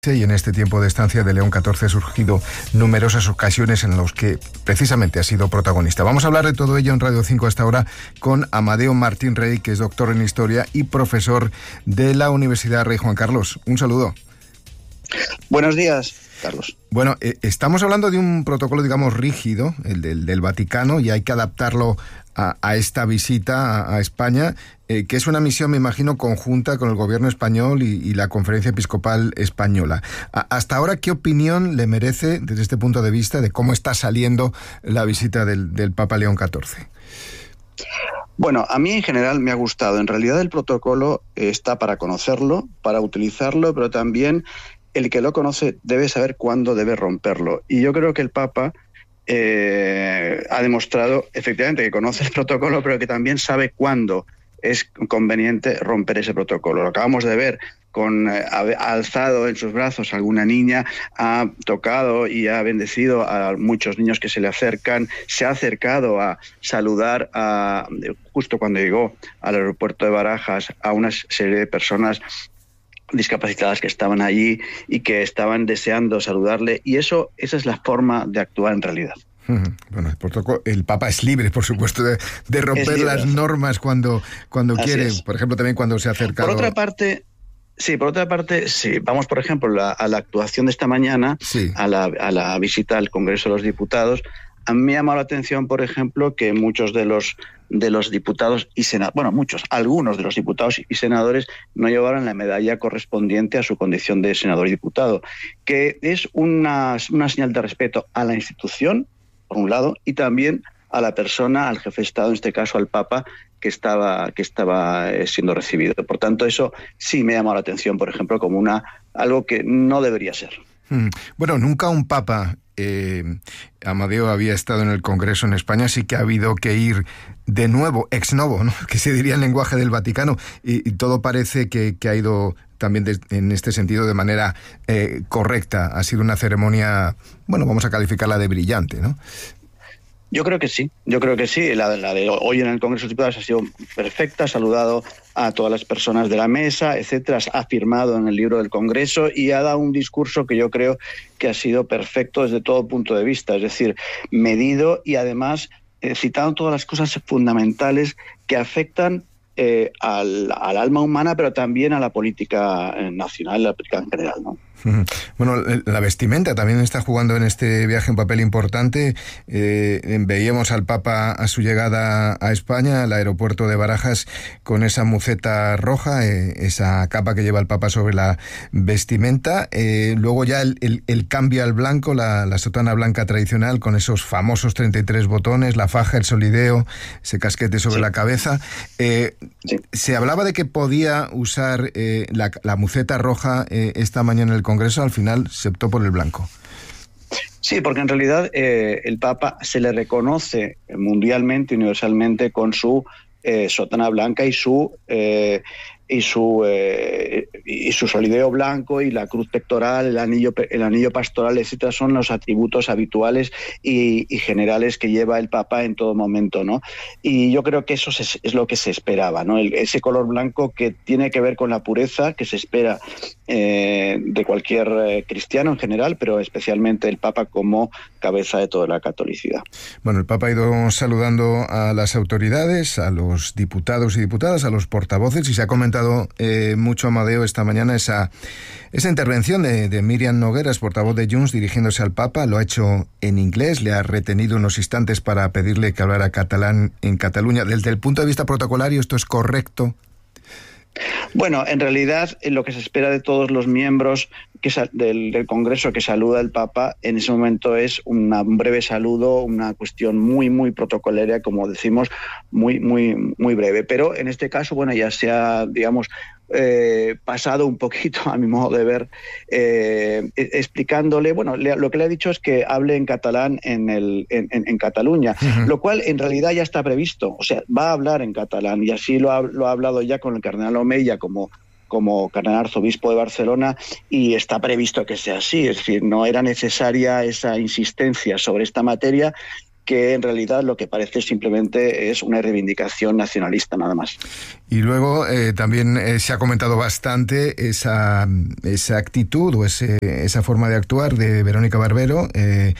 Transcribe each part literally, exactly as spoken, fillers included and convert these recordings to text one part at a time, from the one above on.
Y en este tiempo de estancia de León catorce ha surgido numerosas ocasiones en las que precisamente ha sido protagonista. Vamos a hablar de todo ello en Radio cinco hasta ahora con Amadeo Martín Rey, que es doctor en Historia y profesor de la Universidad Rey Juan Carlos. Un saludo. Buenos días, Carlos. Bueno, eh, estamos hablando de un protocolo, digamos, rígido, el del, del Vaticano, y hay que adaptarlo a, a esta visita a, a España, eh, que es una misión, me imagino, conjunta con el gobierno español y, y la Conferencia Episcopal Española. A, hasta ahora, ¿qué opinión le merece, desde este punto de vista, de cómo está saliendo la visita del, del Papa León catorce? Bueno, a mí en general me ha gustado. En realidad el protocolo está para conocerlo, para utilizarlo, pero también el que lo conoce debe saber cuándo debe romperlo. Y yo creo que el Papa eh, ha demostrado efectivamente que conoce el protocolo, pero que también sabe cuándo es conveniente romper ese protocolo. Lo acabamos de ver con eh, ha alzado en sus brazos a alguna niña, ha tocado y ha bendecido a muchos niños que se le acercan, se ha acercado a saludar a, justo cuando llegó al aeropuerto de Barajas, a una serie de personas discapacitadas que estaban allí y que estaban deseando saludarle, y eso esa es la forma de actuar en realidad. Bueno, el protocolo, el Papa es libre, por supuesto, de, de romper las normas cuando, cuando quiere, es. Por ejemplo, también cuando se ha acercado. Por otra parte, sí, por otra parte, sí, vamos, por ejemplo, la, a la actuación de esta mañana, sí. a, la, a la visita al Congreso de los Diputados. A mí me ha llamado la atención, por ejemplo, que muchos de los de los diputados y senadores, bueno, muchos, algunos de los diputados y senadores no llevaron la medalla correspondiente a su condición de senador y diputado, que es una, una señal de respeto a la institución, por un lado, y también a la persona, al jefe de Estado, en este caso al Papa, que estaba, que estaba siendo recibido. Por tanto, eso sí me ha llamado la atención, por ejemplo, como una algo que no debería ser. Bueno, nunca un Papa, eh, Amadeo, había estado en el Congreso en España, sí que ha habido que ir de nuevo, ex novo, ¿no?, que se diría en lenguaje del Vaticano, y, y todo parece que, que ha ido también de, en este sentido de manera eh, correcta. Ha sido una ceremonia, bueno, vamos a calificarla de brillante, ¿no? Yo creo que sí, yo creo que sí. La, la de hoy en el Congreso de Diputados ha sido perfecta, ha saludado a todas las personas de la mesa, etcétera, ha firmado en el libro del Congreso y ha dado un discurso que yo creo que ha sido perfecto desde todo punto de vista, es decir, medido y además eh, citando todas las cosas fundamentales que afectan eh, al, al alma humana, pero también a la política nacional, a la política en general, ¿no? Bueno, la vestimenta también está jugando en este viaje un papel importante. Eh, veíamos al Papa a su llegada a España, al aeropuerto de Barajas, con esa muceta roja, eh, esa capa que lleva el Papa sobre la vestimenta. Eh, luego ya el, el, el cambio al blanco, la, la sotana blanca tradicional, con esos famosos treinta y tres botones, la faja, el solideo, ese casquete sobre sí. la cabeza. Eh, sí. Se hablaba de que podía usar eh, la, la muceta roja eh, esta mañana en el Congreso. Al final se optó por el blanco. Sí, porque en realidad eh, el Papa se le reconoce mundialmente, universalmente, con su eh, sotana blanca y su eh, y su eh, y su solideo blanco y la cruz pectoral, el anillo el anillo pastoral, etcétera, son los atributos habituales y, y generales que lleva el Papa en todo momento, ¿no? Y yo creo que eso es, es lo que se esperaba, ¿no? El, ese color blanco que tiene que ver con la pureza que se espera eh, de cualquier eh, cristiano en general, pero especialmente el Papa como cabeza de toda la catolicidad. Bueno, el Papa ha ido saludando a las autoridades, a los diputados y diputadas, a los portavoces, y se ha comentado Eh, mucho, Amadeo, esta mañana esa, esa intervención de, de Míriam Nogueras, portavoz de Junts, dirigiéndose al Papa. Lo ha hecho en inglés, le ha retenido unos instantes para pedirle que hablara catalán en Cataluña. Desde el punto de vista protocolario, ¿esto es correcto? Bueno, en realidad lo que se espera de todos los miembros que del, del Congreso que saluda al Papa en ese momento es una, un breve saludo, una cuestión muy, muy protocolaria, como decimos, muy, muy, muy breve. Pero en este caso, bueno, ya se ha, digamos, eh, pasado un poquito, a mi modo de ver, eh, explicándole, bueno, le, lo que le ha dicho es que hable en catalán en, el, en, en, en Cataluña, uh-huh. lo cual en realidad ya está previsto, o sea, va a hablar en catalán y así lo ha, lo ha hablado ya con el cardenal Omeya como como cardenal arzobispo de Barcelona, y está previsto que sea así, es decir, no era necesaria esa insistencia sobre esta materia, que en realidad lo que parece simplemente es una reivindicación nacionalista nada más. Y luego eh, también eh, se ha comentado bastante esa, esa actitud o ese, esa forma de actuar de Verónica Barbero, eh,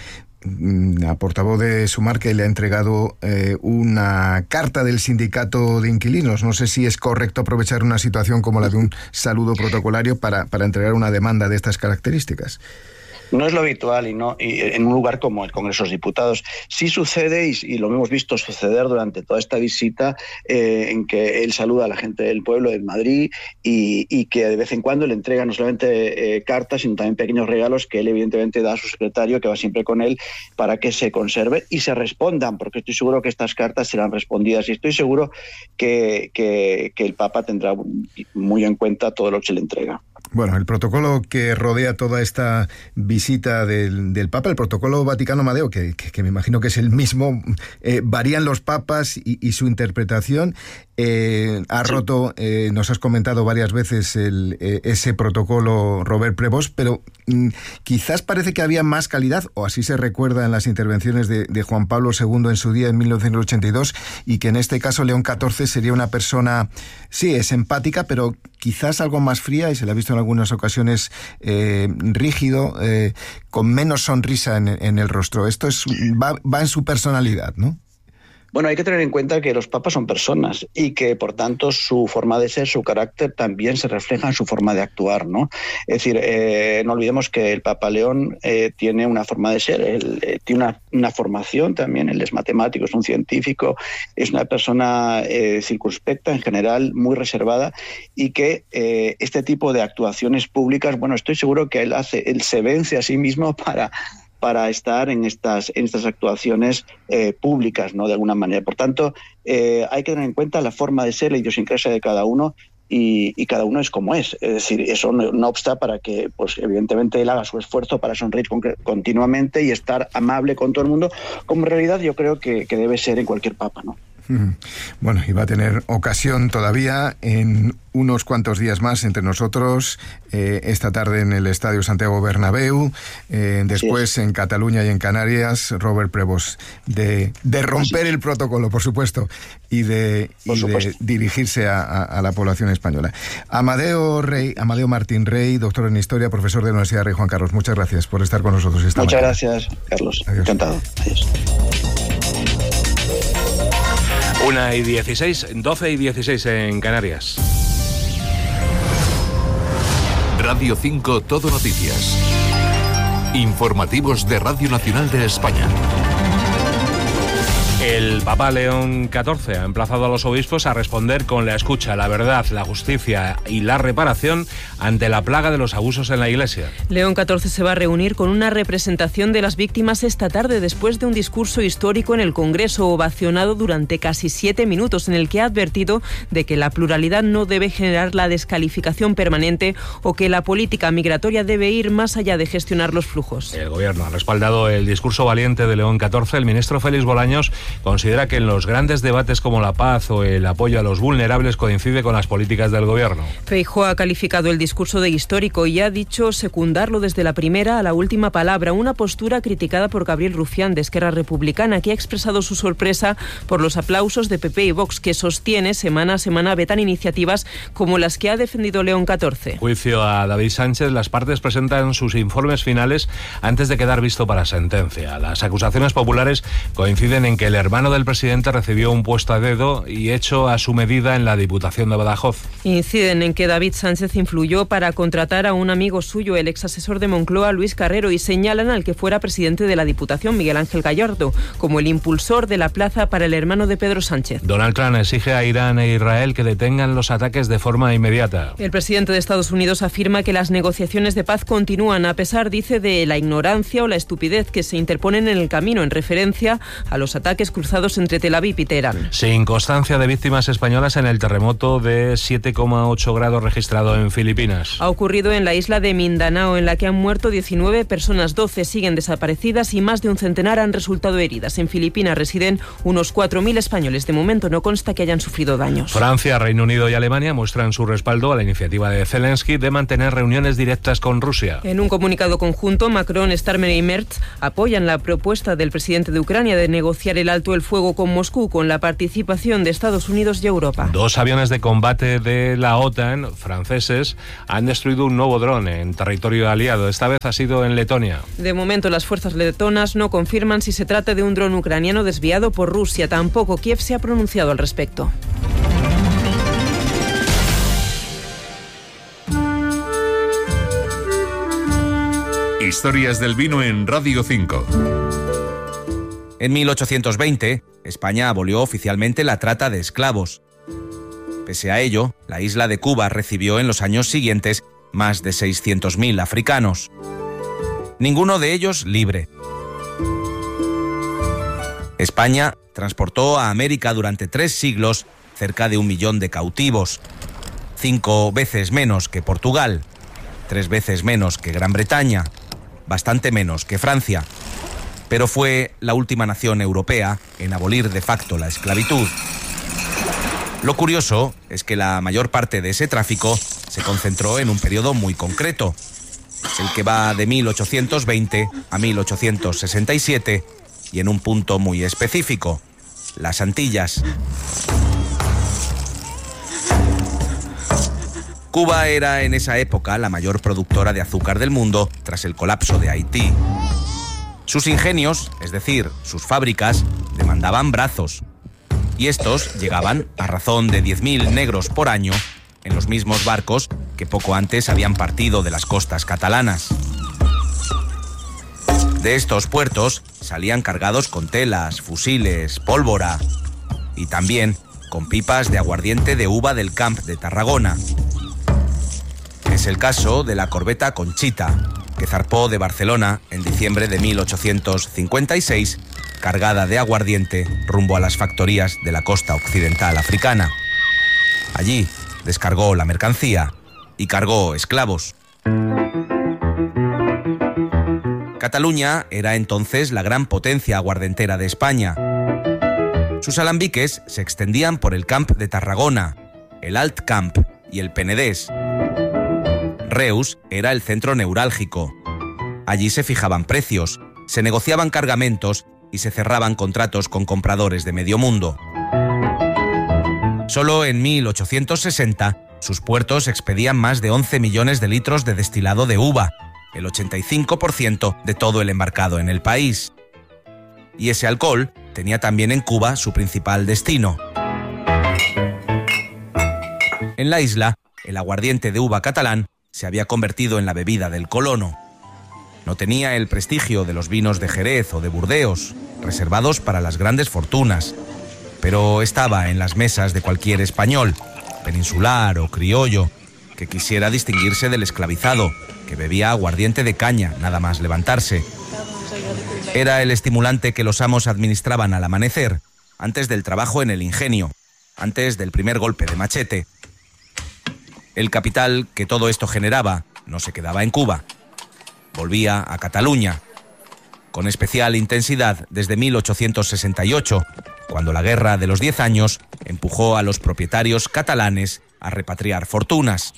la portavoz de Sumar, que le ha entregado eh, una carta del sindicato de inquilinos. No sé si es correcto aprovechar una situación como la de un saludo protocolario para, para entregar una demanda de estas características. No es lo habitual y no y en un lugar como el Congreso de los Diputados. Sí sucede, y, y lo hemos visto suceder durante toda esta visita, eh, en que él saluda a la gente del pueblo de Madrid y, y que de vez en cuando le entrega no solamente eh, cartas, sino también pequeños regalos que él evidentemente da a su secretario, que va siempre con él, para que se conserve y se respondan, porque estoy seguro que estas cartas serán respondidas y estoy seguro que, que, que el Papa tendrá muy en cuenta todo lo que se le entrega. Bueno, el protocolo que rodea toda esta visita del, del Papa, el protocolo Vaticano Amadeo, que, que, que me imagino que es el mismo, eh, varían los papas y, y su interpretación. Eh, ha sí. roto, eh, nos has comentado varias veces el, eh, ese protocolo Robert Prevost, pero mm, quizás parece que había más calidad, o así se recuerda en las intervenciones de, de Juan Pablo segundo en su día en mil novecientos ochenta y dos, y que en este caso León catorce sería una persona, sí, es empática, pero quizás algo más fría, y se le ha visto en algunas ocasiones eh, rígido, eh, con menos sonrisa en, en el rostro. Esto es va, va en su personalidad, ¿no? Bueno, hay que tener en cuenta que los papas son personas y que, por tanto, su forma de ser, su carácter, también se refleja en su forma de actuar, ¿no? Es decir, eh, no olvidemos que el Papa León eh, tiene una forma de ser, él eh, tiene una, una formación también, él es matemático, es un científico, es una persona eh, circunspecta, en general, muy reservada, y que eh, este tipo de actuaciones públicas, bueno, estoy seguro que él hace, él se vence a sí mismo para... para estar en estas, en estas actuaciones eh, públicas, ¿no? De alguna manera. Por tanto, eh, hay que tener en cuenta la forma de ser, la idiosincrasia de cada uno, y, y cada uno es como es. Es decir, eso no, no obsta para que, pues evidentemente, él haga su esfuerzo para sonreír con, continuamente y estar amable con todo el mundo, como en realidad yo creo que, que debe ser en cualquier papa, ¿no? Bueno, y va a tener ocasión todavía en unos cuantos días más entre nosotros, eh, esta tarde en el Estadio Santiago Bernabéu, eh, después sí. en Cataluña y en Canarias, Robert Prevost, de, de romper el protocolo, por supuesto, y de, y de dirigirse a, a, a la población española. Amadeo Rey, Amadeo Martín Rey, doctor en Historia, profesor de la Universidad Rey Juan Carlos, muchas gracias por estar con nosotros esta Muchas mañana. gracias, Carlos. Adiós. Encantado. Adiós. Una y dieciséis, doce y dieciséis en Canarias. Radio cinco Todo Noticias. Informativos de Radio Nacional de España. El Papa León catorce ha emplazado a los obispos a responder con la escucha, la verdad, la justicia y la reparación ante la plaga de los abusos en la Iglesia. León catorce se va a reunir con una representación de las víctimas esta tarde después de un discurso histórico en el Congreso, ovacionado durante casi siete minutos, en el que ha advertido de que la pluralidad no debe generar la descalificación permanente o que la política migratoria debe ir más allá de gestionar los flujos. El Gobierno ha respaldado el discurso valiente de León catorce. El ministro Félix Bolaños considera que en los grandes debates como la paz o el apoyo a los vulnerables coincide con las políticas del Gobierno. Feijóo ha calificado el discurso de histórico y ha dicho secundarlo desde la primera a la última palabra, una postura criticada por Gabriel Rufián de Esquerra Republicana, que ha expresado su sorpresa por los aplausos de P P y Vox, que sostiene semana a semana vetan iniciativas como las que ha defendido León catorce. Juicio a David Sánchez. Las partes presentan sus informes finales antes de quedar visto para sentencia. Las acusaciones populares coinciden en que el hermano del presidente recibió un puesto a dedo y hecho a su medida en la Diputación de Badajoz. Inciden en que David Sánchez influyó para contratar a un amigo suyo, el ex asesor de Moncloa, Luis Carrero, y señalan al que fuera presidente de la Diputación, Miguel Ángel Gallardo, como el impulsor de la plaza para el hermano de Pedro Sánchez. Donald Trump exige a Irán e Israel que detengan los ataques de forma inmediata. El presidente de Estados Unidos afirma que las negociaciones de paz continúan a pesar, dice, de la ignorancia o la estupidez que se interponen en el camino, en referencia a los ataques cables cruzados entre Tel Aviv y Teherán. Sin constancia de víctimas españolas en el terremoto de siete coma ocho grados registrado en Filipinas. Ha ocurrido en la isla de Mindanao, en la que han muerto diecinueve personas, doce siguen desaparecidas y más de un centenar han resultado heridas. En Filipinas residen unos cuatro mil españoles. De momento no consta que hayan sufrido daños. Francia, Reino Unido y Alemania muestran su respaldo a la iniciativa de Zelensky de mantener reuniones directas con Rusia. En un comunicado conjunto, Macron, Starmer y Merz apoyan la propuesta del presidente de Ucrania de negociar el alto el fuego con Moscú con la participación de Estados Unidos y Europa. Dos aviones de combate de la OTAN franceses han destruido un nuevo dron en territorio aliado. Esta vez ha sido en Letonia. De momento, las fuerzas letonas no confirman si se trata de un dron ucraniano desviado por Rusia. Tampoco Kiev se ha pronunciado al respecto. Historias del vino en Radio cinco. En mil ochocientos veinte, España abolió oficialmente la trata de esclavos. Pese a ello, la isla de Cuba recibió en los años siguientes más de seiscientos mil africanos. Ninguno de ellos libre. España transportó a América durante tres siglos cerca de un millón de cautivos, cinco veces menos que Portugal, tres veces menos que Gran Bretaña, bastante menos que Francia, pero fue la última nación europea en abolir de facto la esclavitud. Lo curioso es que la mayor parte de ese tráfico se concentró en un periodo muy concreto, el que va de mil ochocientos veinte a mil ochocientos sesenta y siete, y en un punto muy específico, las Antillas. Cuba era en esa época la mayor productora de azúcar del mundo tras el colapso de Haití. Sus ingenios, es decir, sus fábricas, demandaban brazos. Y estos llegaban a razón de diez mil negros por año en los mismos barcos que poco antes habían partido de las costas catalanas. De estos puertos salían cargados con telas, fusiles, pólvora y también con pipas de aguardiente de uva del Camp de Tarragona. Es el caso de la corbeta Conchita, que zarpó de Barcelona en diciembre de mil ochocientos cincuenta y seis, cargada de aguardiente rumbo a las factorías de la costa occidental africana. Allí descargó la mercancía y cargó esclavos. Cataluña era entonces la gran potencia aguardentera de España. Sus alambiques se extendían por el Camp de Tarragona, el Alt Camp y el Penedés. Reus era el centro neurálgico. Allí se fijaban precios, se negociaban cargamentos y se cerraban contratos con compradores de medio mundo. Solo en mil ochocientos sesenta, sus puertos expedían más de once millones de litros de destilado de uva, el ochenta y cinco por ciento de todo el embarcado en el país. Y ese alcohol tenía también en Cuba su principal destino. En la isla, el aguardiente de uva catalán se había convertido en la bebida del colono. No tenía el prestigio de los vinos de Jerez o de Burdeos, reservados para las grandes fortunas, pero estaba en las mesas de cualquier español, peninsular o criollo, que quisiera distinguirse del esclavizado, que bebía aguardiente de caña nada más levantarse. Era el estimulante que los amos administraban al amanecer, antes del trabajo en el ingenio, antes del primer golpe de machete. El capital que todo esto generaba no se quedaba en Cuba. Volvía a Cataluña, con especial intensidad desde mil ochocientos sesenta y ocho, cuando la Guerra de los Diez Años empujó a los propietarios catalanes a repatriar fortunas.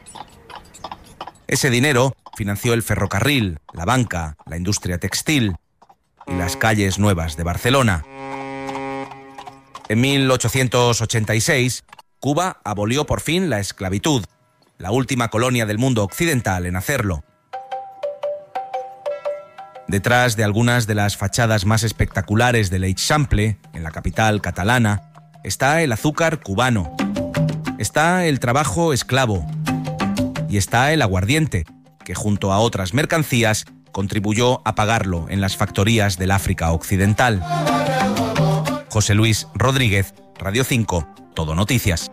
Ese dinero financió el ferrocarril, la banca, la industria textil y las calles nuevas de Barcelona. En mil ochocientos ochenta y seis, Cuba abolió por fin la esclavitud, la última colonia del mundo occidental en hacerlo. Detrás de algunas de las fachadas más espectaculares del Eixample, en la capital catalana, está el azúcar cubano, está el trabajo esclavo y está el aguardiente, que junto a otras mercancías contribuyó a pagarlo en las factorías del África Occidental. José Luis Rodríguez, Radio cinco, Todo Noticias.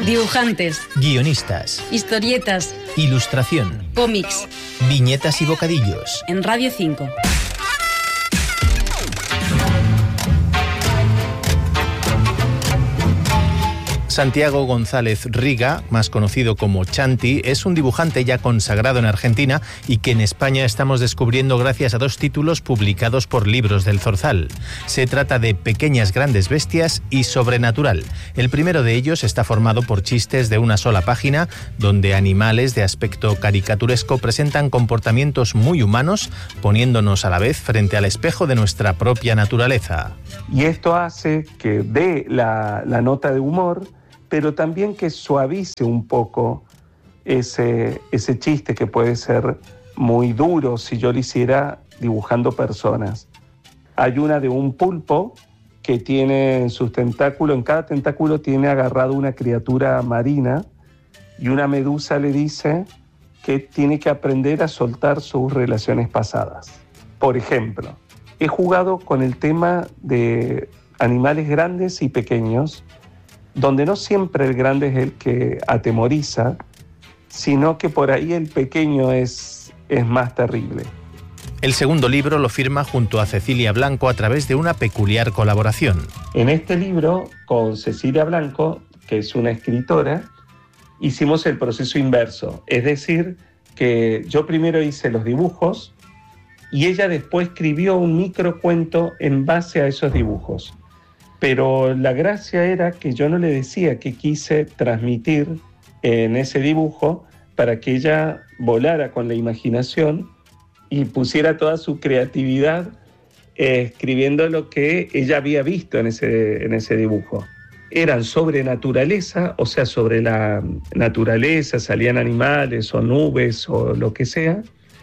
Dibujantes. Guionistas. Historietas. Ilustración. Cómics. Viñetas y bocadillos. En Radio cinco. Santiago González Riga, más conocido como Chanti, es un dibujante ya consagrado en Argentina y que en España estamos descubriendo gracias a dos títulos publicados por Libros del Zorzal. Se trata de Pequeñas grandes bestias y Sobrenatural. El primero de ellos está formado por chistes de una sola página, donde animales de aspecto caricaturesco presentan comportamientos muy humanos, poniéndonos a la vez frente al espejo de nuestra propia naturaleza. Y esto hace que dé la, la nota de humor, pero también que suavice un poco ese, ese chiste que puede ser muy duro si yo lo hiciera dibujando personas. Hay una de un pulpo que tiene en sus tentáculos, en cada tentáculo tiene agarrado una criatura marina, y una medusa le dice que tiene que aprender a soltar sus relaciones pasadas. Por ejemplo, he jugado con el tema de animales grandes y pequeños, donde no siempre el grande es el que atemoriza, sino que por ahí el pequeño es, es más terrible. El segundo libro lo firma junto a Cecilia Blanco a través de una peculiar colaboración. En este libro, con Cecilia Blanco, que es una escritora, hicimos el proceso inverso, es decir, que yo primero hice los dibujos y ella después escribió un microcuento en base a esos dibujos. Pero la gracia era que yo no le decía qué quise transmitir en ese dibujo para que ella volara con la imaginación y pusiera toda su creatividad eh, escribiendo lo que ella había visto en ese, en ese dibujo. Eran sobre naturaleza, o sea, sobre la naturaleza, salían animales o nubes o lo que sea,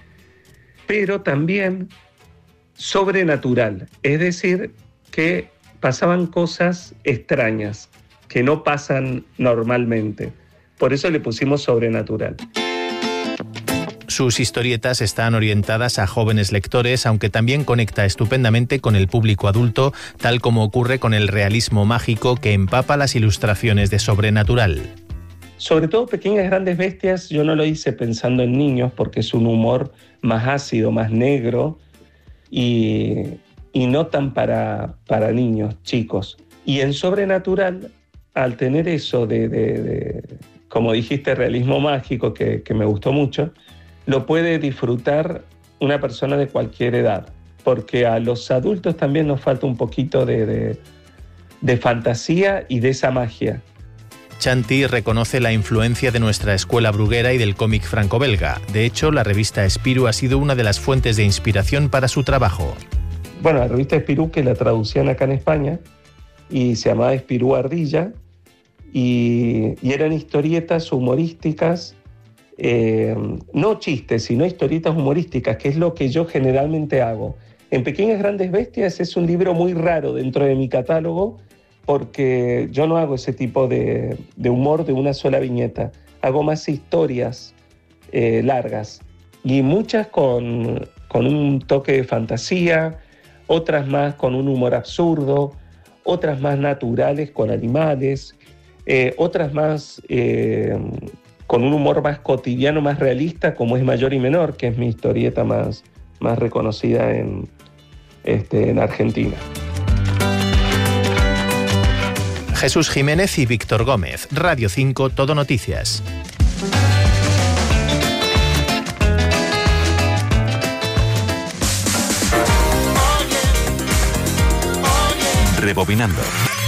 pero también sobrenatural, es decir, que pasaban cosas extrañas que no pasan normalmente. Por eso le pusimos sobrenatural. Sus historietas están orientadas a jóvenes lectores, aunque también conecta estupendamente con el público adulto, tal como ocurre con el realismo mágico que empapa las ilustraciones de Sobrenatural. Sobre todo Pequeñas grandes bestias yo no lo hice pensando en niños porque es un humor más ácido, más negro y... y no tan para, para niños, chicos. Y en Sobrenatural, al tener eso de, de, de como dijiste, realismo mágico, que, que me gustó mucho, lo puede disfrutar una persona de cualquier edad, porque a los adultos también nos falta un poquito de, de, de fantasía y de esa magia. Chanti reconoce la influencia de nuestra escuela bruguera y del cómic franco-belga. De hecho, la revista Spirou ha sido una de las fuentes de inspiración para su trabajo. Bueno, la revista Spirou, que la traducían acá en España, y se llamaba Spirou Ardilla, y, y eran historietas humorísticas, eh, no chistes, sino historietas humorísticas, que es lo que yo generalmente hago. En Pequeñas grandes bestias es un libro muy raro dentro de mi catálogo, porque yo no hago ese tipo de, de humor de una sola viñeta, hago más historias eh, largas, y muchas con, con un toque de fantasía, otras más con un humor absurdo, otras más naturales con animales, eh, otras más eh, con un humor más cotidiano, más realista, como es Mayor y Menor, que es mi historieta más, más reconocida en, este, en Argentina. Jesús Jiménez y Víctor Gómez, Radio cinco, Todo Noticias. Rebobinando.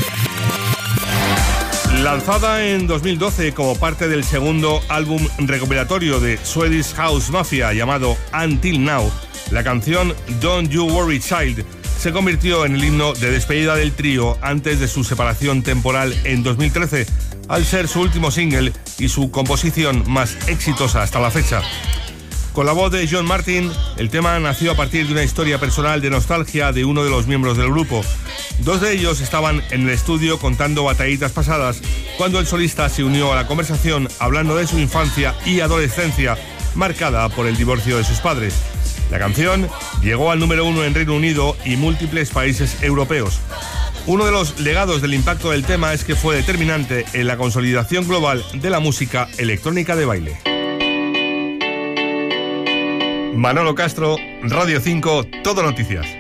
Lanzada en dos mil doce como parte del segundo álbum recopilatorio de Swedish House Mafia llamado Until Now, la canción Don't You Worry Child se convirtió en el himno de despedida del trío antes de su separación temporal en dos mil trece, al ser su último single y su composición más exitosa hasta la fecha. Con la voz de John Martin, el tema nació a partir de una historia personal de nostalgia de uno de los miembros del grupo. Dos de ellos estaban en el estudio contando batallitas pasadas, cuando el solista se unió a la conversación hablando de su infancia y adolescencia, marcada por el divorcio de sus padres. La canción llegó al número uno en Reino Unido y múltiples países europeos. Uno de los legados del impacto del tema es que fue determinante en la consolidación global de la música electrónica de baile. Manolo Castro, Radio cinco, Todo Noticias.